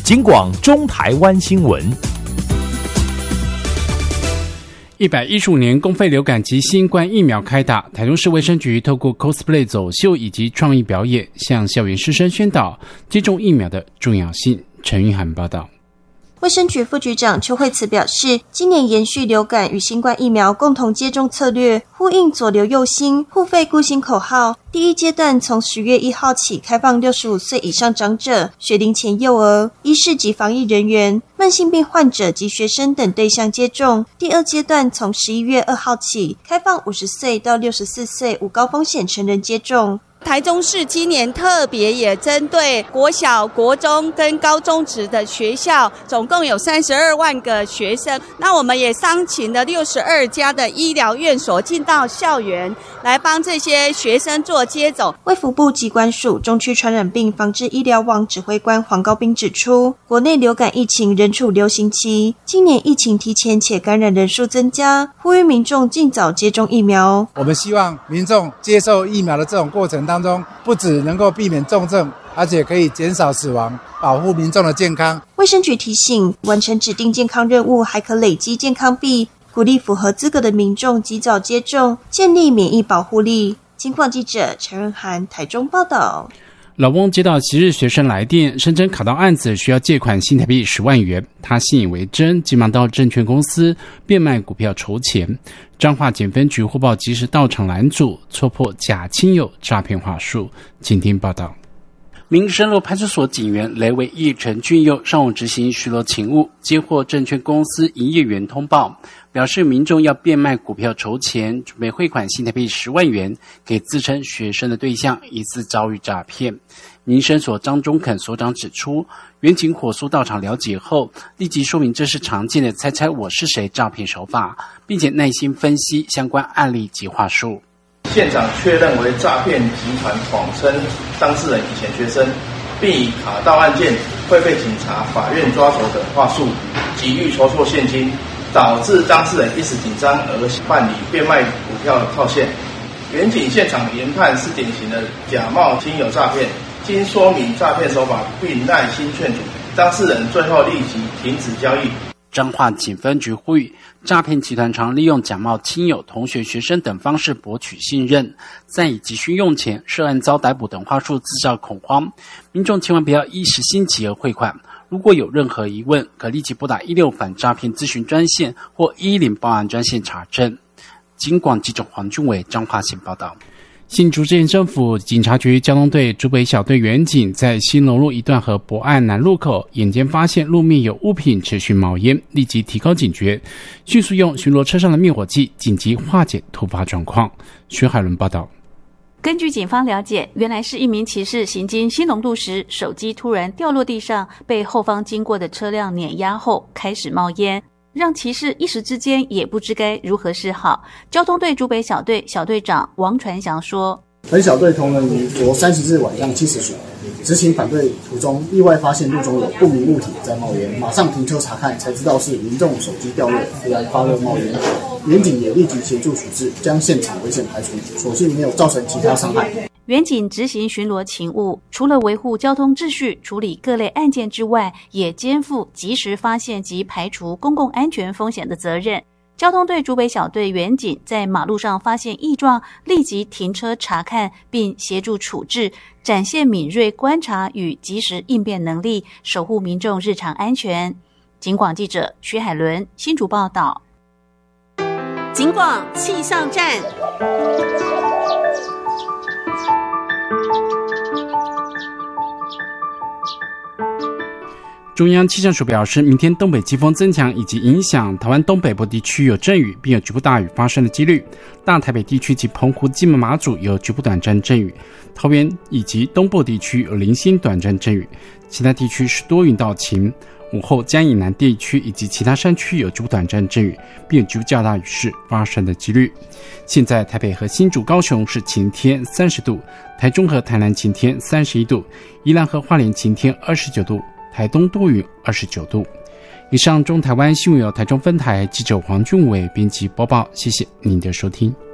警广中台湾新闻。 115年公费流感及新冠疫苗开打，台中市卫生局透过 cosplay 走秀以及创意表演，向校园师生宣导接种疫苗的重要性。陈玉涵报道。 卫生局副局长邱慧慈表示，今年延续流感与新冠疫苗共同接种策略，呼应左流右新、互费顾新口号。第一阶段从10月1号起开放65岁以上长者、学龄前幼儿、医事及防疫人员、慢性病患者及学生等对象接种。第二阶段从11月2号起开放50岁到64岁无高风险成人接种。 台中市今年特别也针对国小、国中跟高中职的学校，总共有32万个学生。那我们也商请了62家的医疗院所进到校园，来帮这些学生做接种。 卫福部疾管署中区传染病防治医疗网指挥官黄高斌指出，国内流感疫情仍处流行期，今年疫情提前且感染人数增加，呼吁民众尽早接种疫苗。 我们希望民众接受疫苗的这种过程当中，不只能够避免重症，而且可以减少死亡，保护民众的健康。 卫生局提醒，完成指定健康任务还可累积健康币，鼓励符合资格的民众及早接种，建立免疫保护力。警广记者陈润涵台中报道。 老翁接到昔日学生来电，声称卡到案子需要借款新台币10万元，他信以为真，急忙到证券公司变卖股票筹钱。彰化检分局获报及时到场拦阻，戳破假亲友诈骗话术。请听报道。民生路派出所警员雷维义、陈俊佑上午执行巡逻勤务，接获证券公司营业员通报，表示民众要变卖股票筹钱，准备汇款新台币10万元给自称学生的对象，疑似遭遇诈骗。民生所张中肯所长指出，员警火速到场了解后，立即说明这是常见的猜猜我是谁诈骗手法，并且耐心分析相关案例及话术。 现场确认为诈骗集团谎称当事人以前学生，并以卡到案件会被警察、法院抓走等话术，急于筹措现金，导致当事人一时紧张而办理变卖股票套现。员警现场研判是典型的假冒亲友诈骗，经说明诈骗手法并耐心劝阻，当事人最后立即停止交易。 彰化警分局呼吁，诈骗集团常利用假冒亲友、同学、学生等方式博取信任，再以急需用钱、涉案遭逮捕等话术制造恐慌，民众千万不要一时兴起而汇款。如果有任何疑问，可立即拨打16反诈骗咨询专线或110报案专线查证。警广记者黄俊伟彰化县报道。新竹县政府警察局交通队竹北小队员警在新隆路一段和博爱南路口眼尖发现路面有物品持续冒烟，立即提高警觉，迅速用巡逻车上的灭火剂紧急化解突发状况。薛海伦报道。 根据警方了解，原来是一名骑士行经新隆路时，手机突然掉落地上，被后方经过的车辆碾压后开始冒烟，让骑士一时之间也不知该如何是好。交通队竹北小队小队长王传祥说， 本小队同仁于昨30日晚上7时许执行反对途中，意外发现路中有不明物体在冒烟，马上停车查看，才知道是民众手机掉落，突然发热冒烟。员警也立即协助处置，将现场危险排除，所幸没有造成其他伤害。 员警执行巡逻勤务，除了维护交通秩序、处理各类案件之外，也肩负及时发现及排除公共安全风险的责任。交通队竹北小队员警在马路上发现异状，立即停车查看，并协助处置，展现敏锐观察与及时应变能力，守护民众日常安全。警广记者徐海伦新竹报道。 警广气象站。 中央气象署表示，明天东北季风增强以及影响台湾东北部地区有阵雨，并有局部大雨发生的几率。大台北地区及澎湖、金门、马祖有局部短暂阵雨，桃园以及东部地区有零星短暂阵雨，其他地区是多云到晴。午后嘉义南地区以及其他山区有局部短暂阵雨，并有局部较大雨势发生的几率。现在台北和新竹、高雄是晴天30度，台中和台南晴天31度，宜兰和花莲晴天29度，台东多云29度。以上中台湾新闻由台中分台记者黄俊伟编辑播报，谢谢您的收听。